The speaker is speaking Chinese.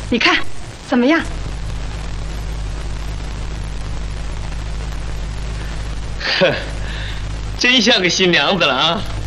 你看怎么样？ 哼，真像个新娘子了啊！